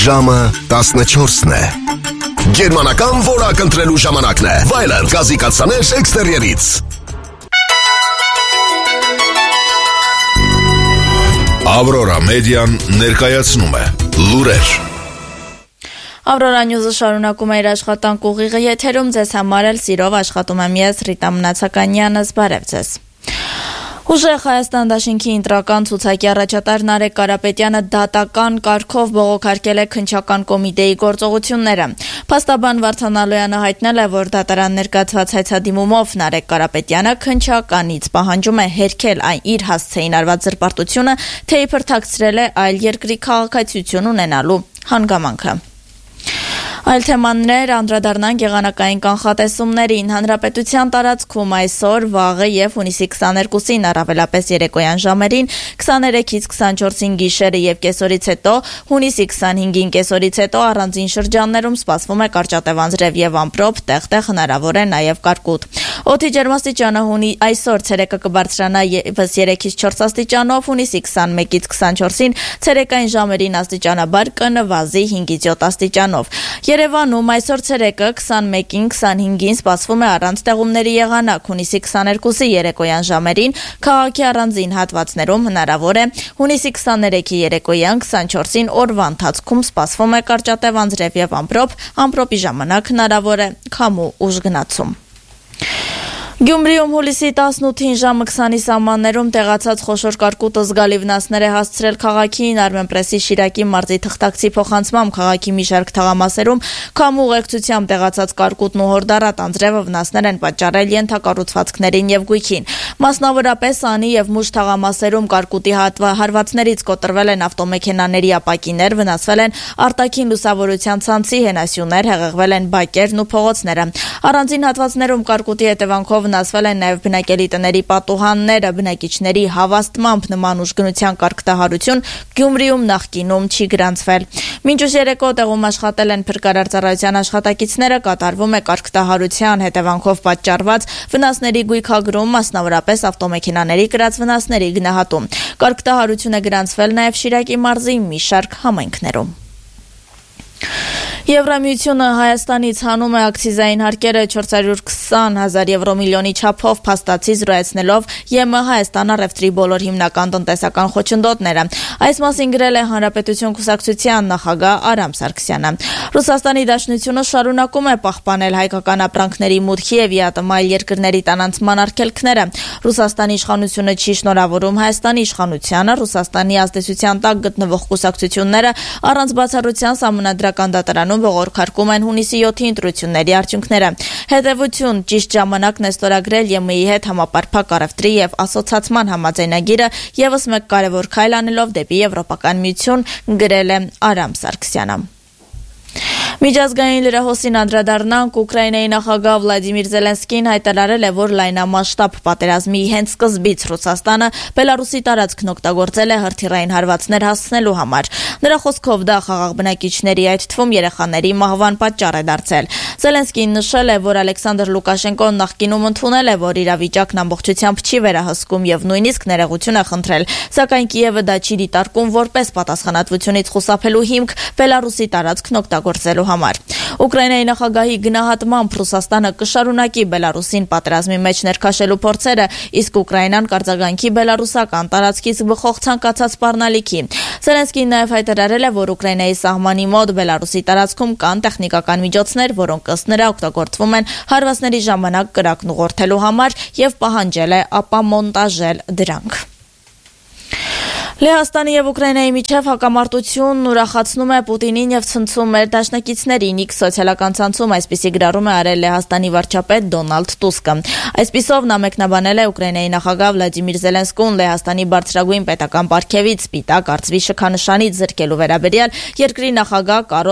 Ժամը 14-ն է։ Գերմանական որակ ընտրելու ժամանակն է։ Վայլեր գազի կաթսաներ էքստերիերից։ Ավրորա մեդիան ներկայացնում է լուրեր։ Ավրորա նյուզը շարունակում է իր աշխատանք ուղիղը եթերում, ձեզ համար էլ սիրով աշխատում եմ ես Ռիտա Մնացականյանս, բարև ձեզ։ Ուժեղ Հայաստան դաշինքի ընտրական ցուցակի առաջատար Նարեկ Կարապետյանը դատական կարգով բողոքարկել է քննչական կոմիտեի գործողությունները։ Փաստաբան Վարդան Ալոյանը հայտնել է, որ դատարան ներկայացված հայցադիմումով Նարեկ Կարապետյանը քննչականից պահանջում է հերքել իր հասցեին արված զրպարտությունը, թե իբր թաքցրել է այլ երկրի քաղաքացիություն ունենալու հանգամանքը։ Այլ թեմաներ անդրադառնանք եղանակային կանխատեսումներին։ Հանրապետության տարածքում այսօր, վաղը եւ հունիսի 22-ին առավելապես երեկոյան ժամերին, 23-ից 24-ին գիշերը եւ կեսօրից հետո, հունիսի 25-ին կեսօրից հետո առանձին շրջաններում սպասվում է կարճատև անձրև եւ ամպրոպ, տեղ-տեղ հնարավոր է նաեւ կարկուտ։ Օդի ջերմաստիճանը այսօր ցերեկը կբարձրանա եւս 3-ից 4 աստիճանով, հունիսի 21-ից 24-ին ցերեկային ժամերին աստիճանաբար կնվազի 5-ից 7 աստիճանով։ Երևանում այսօր ցերեկը 21-ին 25-ին սպասվում է առանց տեղումների եղանակ, հունիսի 22-ի երեկոյան ժամերին քաղաքի առանձին հատվածներում հնարավոր է, հունիսի 23-ի երեկոյան 24-ին օրվա ընթացքում սպասվում է կարճատև անձրև եւ ամպրոպի ժամանակ հնարավոր է քամու ուժգնացում։ Գյումրիում հուլիսի 18-ին ժամը 20-ի սահմաններում տեղացած խոշոր կարկուտը զգալի վնասներ է հասցրել քաղաքին, Armenpress-ի Շիրակի մարզի թղթակցի փոխանցմամբ քաղաքի մի շարք թաղամասերում քամու ուղեկցությամբ տեղացած կարկուտն ու հորդառատ անձրևը վնասներ են պատճառել ենթակառուցվածքներին եւ գույքին։ Մասնավորապես Անի եւ Մուշ թաղամասերում կարկուտի հարվածներից կոտրվել են ավտոմեքենաների ապակիներ, վնասվել են արտաքին լուսավորության ցանցի հենասյուներ, հեղեղվել են բակերն ու փողոցները։ Առանձին հատվածներում կարկուտի հետևանքով վնասվել են նաև բնակելի տների պատուհանները, բնակիչների հավաստմամբ նման ուժգնության կարգտահարություն Գյումրիում նախկինում չի գրանցվել։ Մինչ ուշ երեկո տեղում աշխատել են փրկարար ծառայության աշխատակիցները, կատարվում է կարգտահարության հետևանքով պատճառված վնասների գույքագրում, մասնավորապես ավտոմեքենաների կրած վնասների գնահատում։ Կարգտահարություն է գրանցվել նաև Շիրակի մարզի մի շարք համայնքներում։ Եվրամիությունը Հայաստանից հանում է ակցիզային հարկերը 420,000 եվրո միլիոնի չափով փաստացի զրոյացնելով ԵՄ Հայաստան առևտրի բոլոր հիմնական տնտեսական խոչընդոտները։ Այս մասին գրել է Հանրապետություն կուսակցության նախագահ Արամ Սարգսյանը։ Ռուսաստանի Դաշնությունը շարունակում է պահպանել հայկական ապրանքների մուտքի եւ ԵԱՏՄ երկրների տանանցման արգելքները։ Ռուսաստանի իշխանությունը չի շնորհավորում Հայաստանի իշխանությանը, Ռուսաստանի ազդեցության տակ գտնվող կուսակցությունները առանց բացառության Սահմանադրական դատարանում բողոքարկում են հունիսի 7-ի ընտրությունների արդյունքները։ Հետևություն ճիշտ ժամանակն է ստորագրել ԵՄ-ի հետ համապարփակ առևտրի եւ ասոցացման համաձայնագիրը եւս մեկ կարեւոր քայլ անելով դեպի Եվրոպական միություն, գրել է Արամ Սարգսյանը։ Միջազգային լրահոսին անդրադառնանք, Ուկրաինայի նախագահ Վլադիմիր Զելենսկին հայտարարել է, որ լայնամասշտաբ պատերազմի հենց սկզբից Ռուսաստանը Բելարուսի տարածքն օգտագործել է հրթիռային հարվածներ հասցնելու համար։ Նրա խոսքով դա խաղաղ բնակիչների, այդ թվում երեխաների մահվան պատճառ է դարձել։ Զելենսկին նշել է, որ Ալեքսանդր Լուկաշենկոն նախկինում ընդունել է, որ իրավիճակն ամբողջությամբ չի վերահսկում եւ նույնիսկ ներողություն է խնդրել, սակայն Կիևը դա չի դիտարկում որպես պատասխանատվությունից խուսափելու հիմք Բելարուսի տարածքն օգտագործելու համար։ Ուկրաինայի նախագահի գնահատմամբ Ռուսաստանը կշարունակի Բելարուսին պատերազմի մեջ ներքաշելու փորձերը, իսկ Ուկրաինան կարձագանքի բելարուսական տարածքից բխող ցանկացած սպառնալիքի։ Զելենսկին նաև հայտարարել է, որ Ուկրաինայի սահմանի մոտ Բելարուսի տարածքում կան տեխնիկական միջոցներ, որոնք ըստ նրա օգտագործվում են հարվածների ժամանակ կրակն ուղղորդելու համար եւ պահանջել է ապամոնտաժել դրանք։ Լեհաստանի եւ Ուկրաինայի միջև հակամարտությունն ուրախացնում է Պուտինին եւ ցնցում մեր դաշնակիցներին։ X սոցիալական ցանցում այսպիսի գրառում է արել Լեհաստանի վարչապետ Դոնալդ Տուսկը։ Այսպիսով նա մեկնաբանել է Ուկրաինայի նախագահ Վլադիմիր Զելենսկուն Լեհաստանի բարձրագույն պետական պարգևից սպիտակ արծվի շքանշանից զրկելու վերաբերյալ երկրի նախագահ